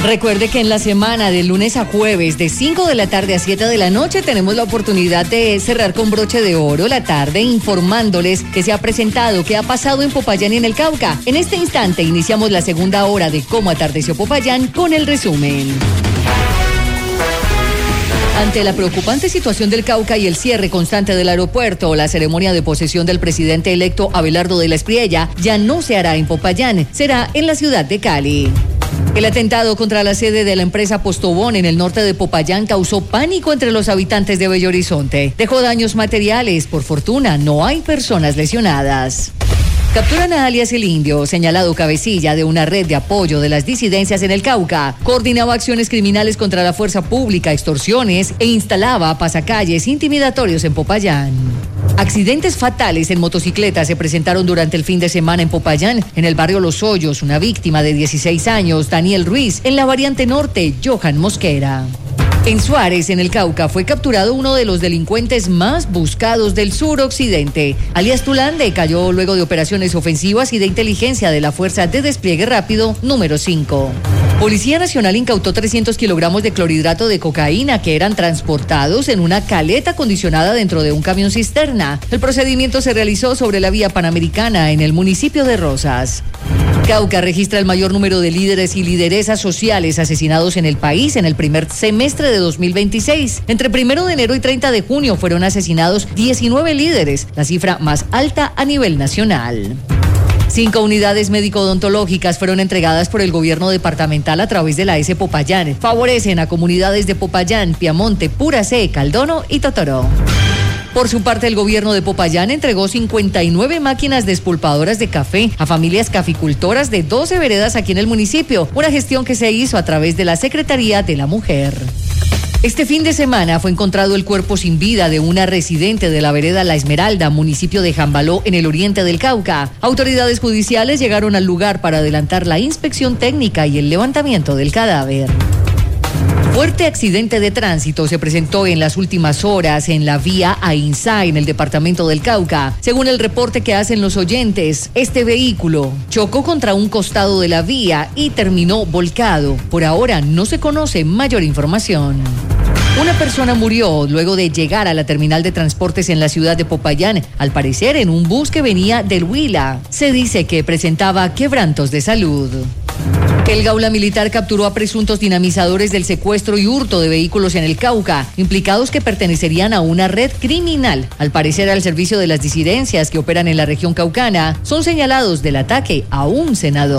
Recuerde que en la semana de lunes a jueves, de 5 de la tarde a 7 de la noche, tenemos la oportunidad de cerrar con broche de oro la tarde informándoles qué se ha presentado, qué ha pasado en Popayán y en el Cauca. En este instante iniciamos la segunda hora de Cómo atardeció Popayán con el resumen. Ante la preocupante situación del Cauca y el cierre constante del aeropuerto, la ceremonia de posesión del presidente electo Abelardo de la Espriella ya no se hará en Popayán, será en la ciudad de Cali. El atentado contra la sede de la empresa Postobón en el norte de Popayán causó pánico entre los habitantes de Bello Horizonte. Dejó daños materiales, por fortuna no hay personas lesionadas. Capturan a alias El Indio, señalado cabecilla de una red de apoyo de las disidencias en el Cauca. Coordinaba acciones criminales contra la fuerza pública, extorsiones e instalaba pasacalles intimidatorios en Popayán. Accidentes fatales en motocicletas se presentaron durante el fin de semana en Popayán, en el barrio Los Hoyos. Una víctima de 16 años, Daniel Ruiz, en la variante norte, Johan Mosquera. En Suárez, en el Cauca, fue capturado uno de los delincuentes más buscados del suroccidente. Alias Tulande cayó luego de operaciones ofensivas y de inteligencia de la Fuerza de Despliegue Rápido número 5. Policía Nacional incautó 300 kilogramos de clorhidrato de cocaína que eran transportados en una caleta acondicionada dentro de un camión cisterna. El procedimiento se realizó sobre la vía Panamericana en el municipio de Rosas. Cauca registra el mayor número de líderes y lideresas sociales asesinados en el país en el primer semestre de 2026. Entre 1 de enero y 30 de junio fueron asesinados 19 líderes, la cifra más alta a nivel nacional. 5 unidades médico-odontológicas fueron entregadas por el gobierno departamental a través de la S Popayán. Favorecen a comunidades de Popayán, Piamonte, Puracé, Caldono y Totoró. Por su parte, el gobierno de Popayán entregó 59 máquinas despulpadoras de café a familias caficultoras de 12 veredas aquí en el municipio, una gestión que se hizo a través de la Secretaría de la Mujer. Este fin de semana fue encontrado el cuerpo sin vida de una residente de la vereda La Esmeralda, municipio de Jambaló, en el oriente del Cauca. Autoridades judiciales llegaron al lugar para adelantar la inspección técnica y el levantamiento del cadáver. Fuerte accidente de tránsito se presentó en las últimas horas en la vía Ainsá, en el departamento del Cauca. Según el reporte que hacen los oyentes, este vehículo chocó contra un costado de la vía y terminó volcado. Por ahora no se conoce mayor información. Una persona murió luego de llegar a la terminal de transportes en la ciudad de Popayán, al parecer en un bus que venía del Huila. Se dice que presentaba quebrantos de salud. El Gaula Militar capturó a presuntos dinamizadores del secuestro y hurto de vehículos en el Cauca, implicados que pertenecerían a una red criminal. Al parecer, al servicio de las disidencias que operan en la región caucana, son señalados del ataque a un senador.